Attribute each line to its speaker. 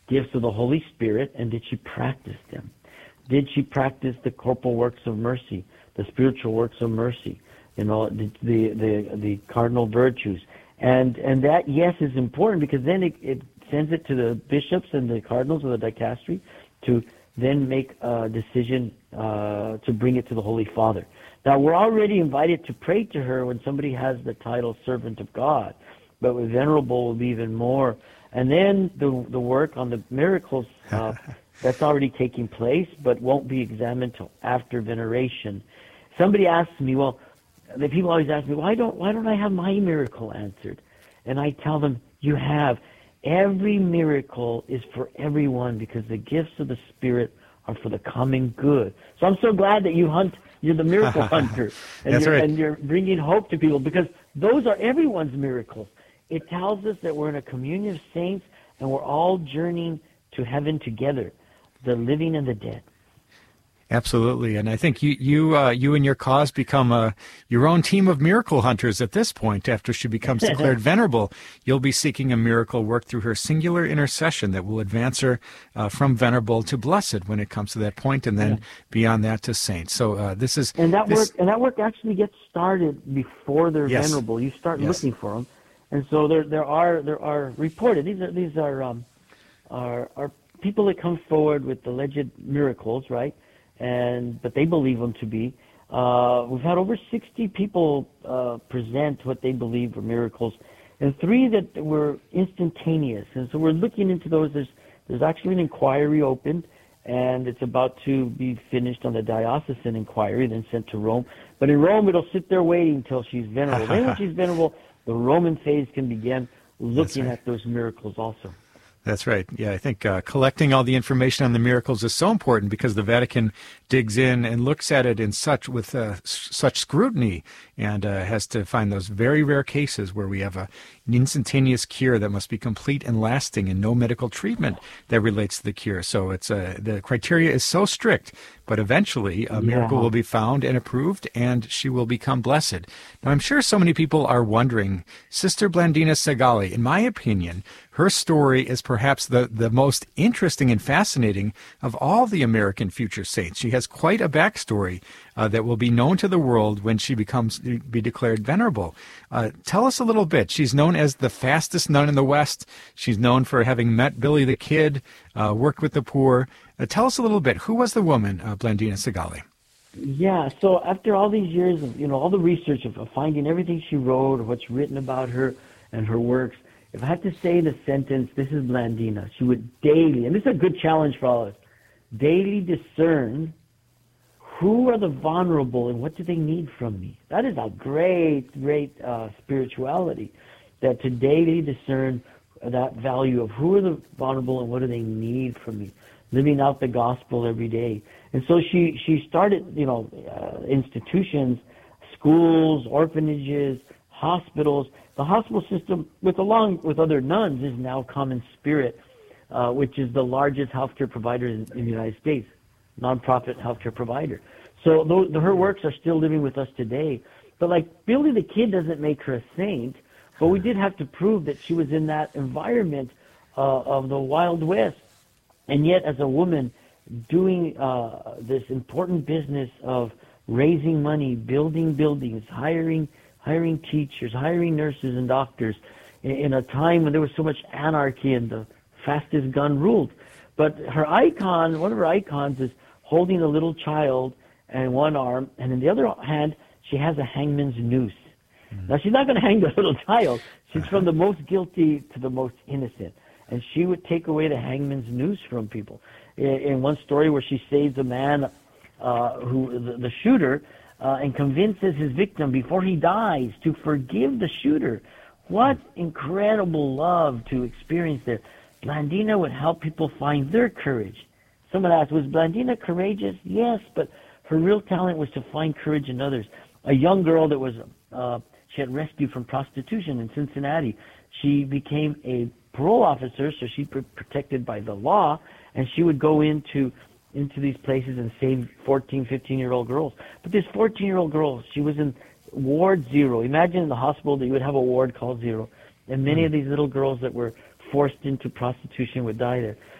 Speaker 1: gifts of the Holy Spirit, and did she practice them? Did she practice the corporal works of mercy, the spiritual works of mercy, the cardinal virtues? And that, yes, is important, because then it sends it to the bishops and the cardinals of the dicastery to then make a decision to bring it to the Holy Father. Now, we're already invited to pray to her when somebody has the title Servant of God, but with Venerable will be even more. And then the work on the miracles, that's already taking place, but won't be examined till after veneration. Somebody asks me, the people always ask me, why don't I have my miracle answered? And I tell them, you have. Every miracle is for everyone, because the gifts of the Spirit are for the common good. So I'm so glad that you're the miracle hunter, and you're bringing hope to people, because those are everyone's miracles. It tells us that we're in a communion of saints, and we're all journeying to heaven together, the living and the dead.
Speaker 2: Absolutely, and I think you and your cause become your own team of miracle hunters at this point. After she becomes declared venerable, you'll be seeking a miracle work through her singular intercession that will advance her from venerable to blessed when it comes to that point, and then beyond that to saint. So that work actually gets started before they're venerable. You start looking for them, and so there are reported. These are people that come forward with alleged miracles, right? But they believe them to be. We've had over 60 people present what they believe were miracles, and 3 that were instantaneous. And so we're looking into those. There's actually an inquiry opened, and it's about to be finished on the diocesan inquiry, then sent to Rome. But in Rome, it'll sit there waiting until she's venerable. Then when she's venerable, the Roman phase can begin looking at those miracles also. That's right. Yeah, I think collecting all the information on the miracles is so important, because the Vatican digs in and looks at it in such scrutiny, and has to find those very rare cases where we have an instantaneous cure that must be complete and lasting, and no medical treatment that relates to the cure. So it's the criteria is so strict, but eventually a miracle will be found and approved, and she will become blessed. Now, I'm sure so many people are wondering, Sister Blandina Segali, in my opinion, her story is perhaps the most interesting and fascinating of all the American future saints. She has quite a backstory that will be known to the world when she be declared venerable. Tell us a little bit. She's known as the fastest nun in the West. She's known for having met Billy the Kid, worked with the poor. Tell us a little bit. Who was the woman, Blandina Segali?
Speaker 1: Yeah, so after all these years of, all the research of finding everything she wrote, what's written about her and her works, if I had to say in a sentence, this is Blandina. She would daily, and this is a good challenge for all of us, daily discern who are the vulnerable and what do they need from me. That is a great spirituality, that to daily discern that value of who are the vulnerable and what do they need from me, living out the gospel every day. And so she started, institutions, schools, orphanages, hospitals. The hospital system, along with other nuns, is now Common Spirit, which is the largest healthcare provider in the United States, nonprofit healthcare provider. So her works are still living with us today. But like Billy the Kid doesn't make her a saint, but we did have to prove that she was in that environment of the Wild West, and yet as a woman doing this important business of raising money, building buildings, hiring teachers, hiring nurses and doctors in a time when there was so much anarchy and the fastest gun ruled. But her icon, one of her icons, is holding a little child in one arm, and in the other hand, she has a hangman's noose. Now, she's not going to hang the little child. She's from the most guilty to the most innocent. And she would take away the hangman's noose from people. In one story where she saves a man, the shooter, and convinces his victim before he dies to forgive the shooter. What incredible love to experience there. Blandina would help people find their courage. Someone asked, was Blandina courageous? Yes, but her real talent was to find courage in others. A young girl that was, she had rescued from prostitution in Cincinnati. She became a parole officer, so she protected by the law, and she would go into these places and save 14, 15-year-old girls. But this 14-year-old girl, she was in Ward 0. Imagine in the hospital that you would have a ward called 0, and many of these little girls that were forced into prostitution would die there.